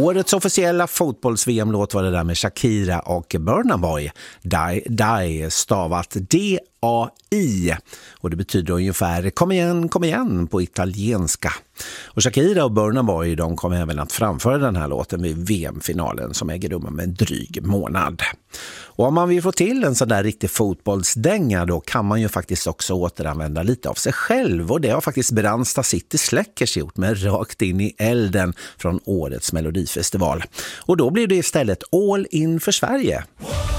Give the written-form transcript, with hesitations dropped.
Årets officiella fotbolls-VM-låt var det där med Shakira och Burna Boy. Die stavat D-A-I. Och det betyder ungefär kom igen på italienska. Och Shakira och Burna Boy, de kommer även att framföra den här låten vid VM-finalen som äger rum om en dryg månad. Och om man vill få till en sån där riktig fotbollsdänga, då kan man ju faktiskt också återanvända lite av sig själv. Och det har faktiskt Brandsta City Släckers gjort med Rakt in i elden från årets Melodifestival. Och då blir det istället All in för Sverige.